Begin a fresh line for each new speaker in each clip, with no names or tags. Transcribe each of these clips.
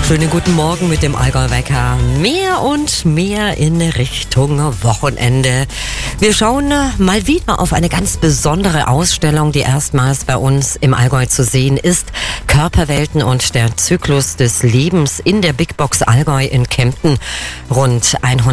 Schönen guten Morgen mit dem Allgäu-Wecker. Mehr und mehr in Richtung Wochenende. Wir schauen mal wieder auf eine ganz besondere Ausstellung, die erstmals bei uns im Allgäu zu sehen ist. Körperwelten und der Zyklus des Lebens in der Big Box Allgäu in Kempten. Rund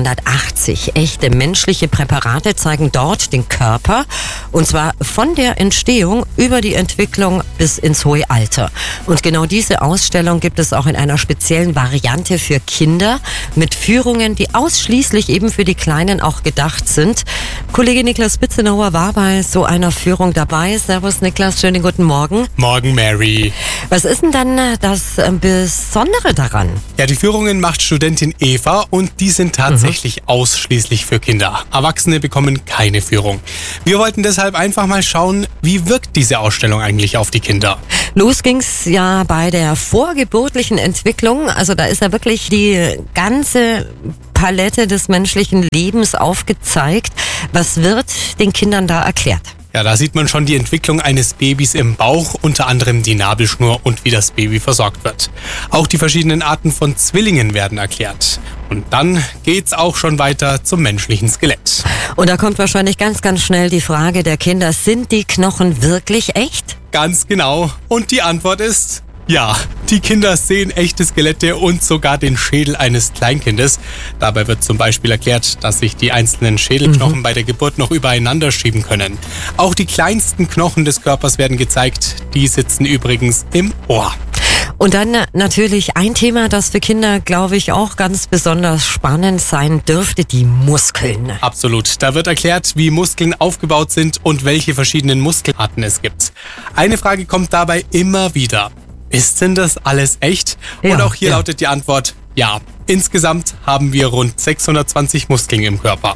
180 echte menschliche Präparate zeigen dort den Körper. Und zwar von der Entstehung über die Entwicklung bis ins hohe Alter. Und genau diese Ausstellung gibt es auch in einer speziellen Variante für Kinder mit Führungen, die ausschließlich eben für die Kleinen auch gedacht sind. Kollege Niklas Spitzenauer war bei so einer Führung dabei. Servus Niklas, schönen guten Morgen.
Morgen Mary.
Was ist denn dann das Besondere daran?
Ja, die Führungen macht Studentin Eva und die sind tatsächlich ausschließlich für Kinder. Erwachsene bekommen keine Führung. Wir wollten deshalb einfach mal schauen, wie wirkt diese Ausstellung eigentlich auf die Kinder.
Los ging's ja bei der vorgeburtlichen Entwicklung. Also da ist ja wirklich die ganze Palette des menschlichen Lebens aufgezeigt. Was wird den Kindern da erklärt?
Ja, da sieht man schon die Entwicklung eines Babys im Bauch, unter anderem die Nabelschnur und wie das Baby versorgt wird. Auch die verschiedenen Arten von Zwillingen werden erklärt. Und dann geht's auch schon weiter zum menschlichen Skelett.
Und da kommt wahrscheinlich ganz, ganz schnell die Frage der Kinder, sind die Knochen wirklich echt?
Ganz genau. Und die Antwort ist: ja, die Kinder sehen echte Skelette und sogar den Schädel eines Kleinkindes. Dabei wird zum Beispiel erklärt, dass sich die einzelnen Schädelknochen bei der Geburt noch übereinander schieben können. Auch die kleinsten Knochen des Körpers werden gezeigt. Die sitzen übrigens im Ohr.
Und dann natürlich ein Thema, das für Kinder, glaube ich, auch ganz besonders spannend sein dürfte, die Muskeln.
Absolut. Da wird erklärt, wie Muskeln aufgebaut sind und welche verschiedenen Muskelarten es gibt. Eine Frage kommt dabei immer wieder: Ist denn das alles echt?
Ja,
und auch hier lautet die Antwort: ja. Insgesamt haben wir rund 620 Muskeln im Körper.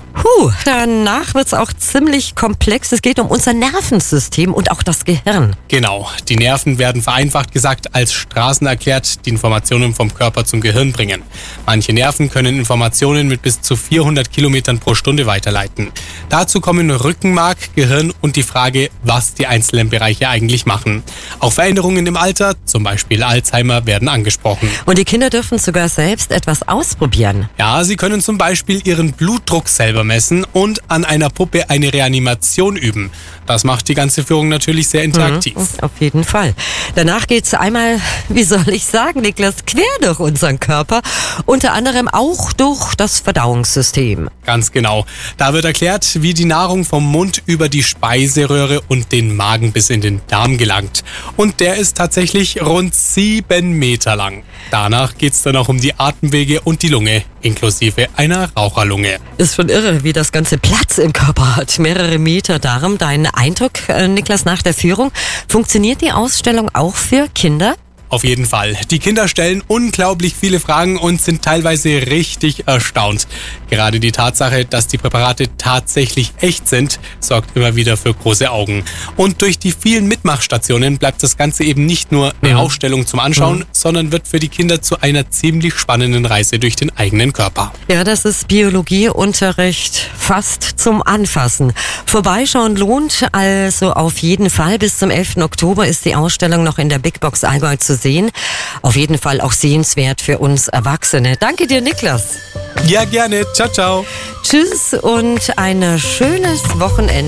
Danach wird's auch ziemlich komplex. Es geht um unser Nervensystem und auch das Gehirn.
Genau, die Nerven werden vereinfacht gesagt als Straßen erklärt, die Informationen vom Körper zum Gehirn bringen. Manche Nerven können Informationen mit bis zu 400 Kilometern pro Stunde weiterleiten. Dazu kommen Rückenmark, Gehirn und die Frage, was die einzelnen Bereiche eigentlich machen. Auch Veränderungen im Alter, zum Beispiel Alzheimer, werden angesprochen.
Und die Kinder dürfen sogar selbst etwas ausprobieren.
Ja, sie können zum Beispiel ihren Blutdruck selber messen und an einer Puppe eine Reanimation üben. Das macht die ganze Führung natürlich sehr interaktiv.
Auf jeden Fall. Danach geht's einmal, wie soll ich sagen, Niklas, quer durch unseren Körper. Unter anderem auch durch das Verdauungssystem.
Ganz genau. Da wird erklärt, wie die Nahrung vom Mund über die Speiseröhre und den Magen bis in den Darm gelangt. Und der ist tatsächlich rund 7 Meter lang. Danach geht's dann auch um die Atemwege und die Lunge, inklusive einer Raucherlunge.
Ist schon irre, wie das ganze Platz im Körper hat. Mehrere Meter Darm. Dein Eindruck, Niklas, nach der Führung? Funktioniert die Ausstellung auch für Kinder?
Auf jeden Fall. Die Kinder stellen unglaublich viele Fragen und sind teilweise richtig erstaunt. Gerade die Tatsache, dass die Präparate tatsächlich echt sind, sorgt immer wieder für große Augen. Und durch die vielen Mitmachstationen bleibt das Ganze eben nicht nur eine Ausstellung zum Anschauen, sondern wird für die Kinder zu einer ziemlich spannenden Reise durch den eigenen Körper.
Ja, das ist Biologieunterricht fast zum Anfassen. Vorbeischauen lohnt also auf jeden Fall. Bis zum 11. Oktober ist die Ausstellung noch in der Big Box Allgäu zu sehen. Auf jeden Fall auch sehenswert für uns Erwachsene. Danke dir, Niklas.
Ja, gerne. Ciao, ciao.
Tschüss und ein schönes Wochenende.